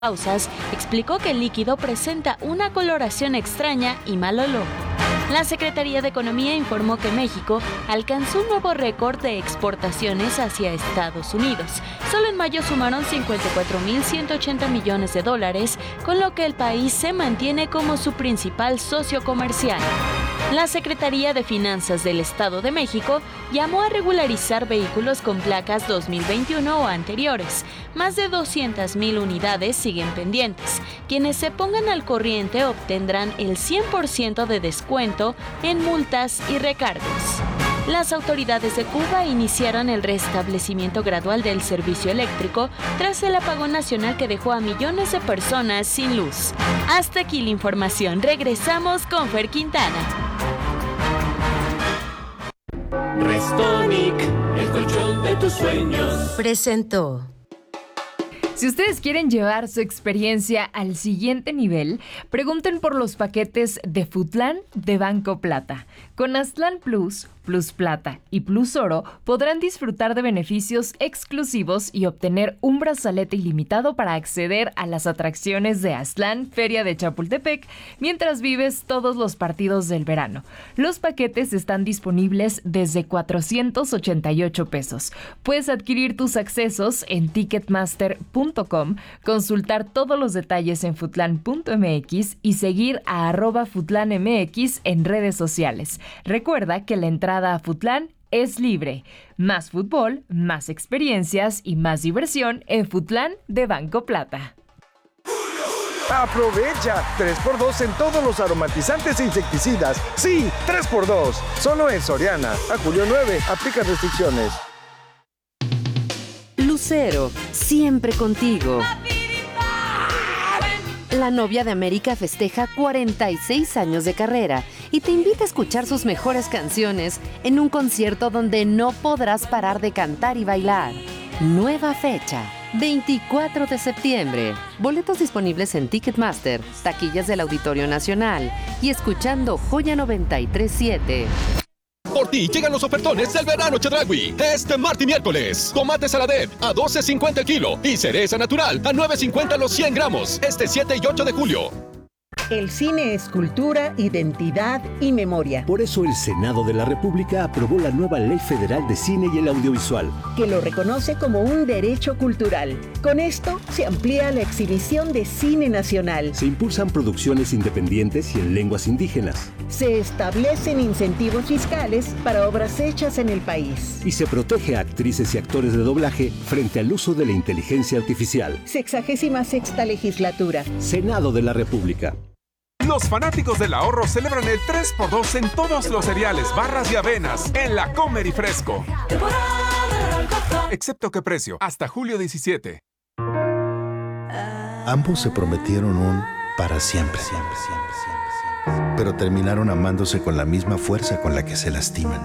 Pausas, explicó que el líquido presenta una coloración extraña y mal olor. La Secretaría de Economía informó que México alcanzó un nuevo récord de exportaciones hacia Estados Unidos. Solo en mayo sumaron 54.180 millones de dólares, con lo que el país se mantiene como su principal socio comercial. La Secretaría de Finanzas del Estado de México llamó a regularizar vehículos con placas 2021 o anteriores. Más de 200,000 unidades siguen pendientes. Quienes se pongan al corriente obtendrán el 100% de descuento en multas y recargos. Las autoridades de Cuba iniciaron el restablecimiento gradual del servicio eléctrico tras el apagón nacional que dejó a millones de personas sin luz. Hasta aquí la información. Regresamos con Fer Quintana. Restonic, el colchón de tus sueños, presentó. Si ustedes quieren llevar su experiencia al siguiente nivel, pregunten por los paquetes de Footlán de Banco Plata. Con Aztlán Plus, Plus Plata y Plus Oro podrán disfrutar de beneficios exclusivos y obtener un brazalete ilimitado para acceder a las atracciones de Aztlán Feria de Chapultepec mientras vives todos los partidos del verano. Los paquetes están disponibles desde 488 pesos. Puedes adquirir tus accesos en ticketmaster.com, consultar todos los detalles en futlan.mx y seguir a @futlanmx en redes sociales. Recuerda que la entrada a Footlán es libre. Más fútbol, más experiencias y más diversión en Footlán de Banco Plata. ¡Aprovecha! 3x2 en todos los aromatizantes e insecticidas. ¡Sí! 3x2. Solo en Soriana. A julio 9. Aplica restricciones. Lucero, siempre contigo. La novia de América festeja 46 años de carrera y te invita a escuchar sus mejores canciones en un concierto donde no podrás parar de cantar y bailar. Nueva fecha, 24 de septiembre. Boletos disponibles en Ticketmaster, taquillas del Auditorio Nacional y escuchando Joya 93.7. Por ti llegan los ofertones del verano Chedraui. Este martes y miércoles. Tomate Saladet a $12.50 el kilo y cereza natural a $9.50 los 100 gramos. Este 7 y 8 de julio. El cine es cultura, identidad y memoria. Por eso el Senado de la República aprobó la nueva Ley Federal de Cine y el Audiovisual, que lo reconoce como un derecho cultural. Con esto se amplía la exhibición de cine nacional. Se impulsan producciones independientes y en lenguas indígenas. Se establecen incentivos fiscales para obras hechas en el país. Y se protege a actrices y actores de doblaje frente al uso de la inteligencia artificial. 66ª legislatura. Senado de la República. Los fanáticos del ahorro celebran el 3x2 en todos los cereales, barras y avenas en la Comer y Fresco. Excepto que precio, hasta julio 17. Ambos se prometieron un para siempre, pero terminaron amándose con la misma fuerza con la que se lastiman.